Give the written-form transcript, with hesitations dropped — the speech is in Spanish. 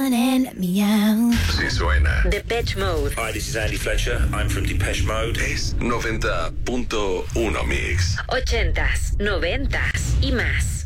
And meow. Sí suena. Depeche Mode. Hi, this is Andy Fletcher. I'm from Depeche Mode. Es 90.1 Mix. 80s, 90s y más.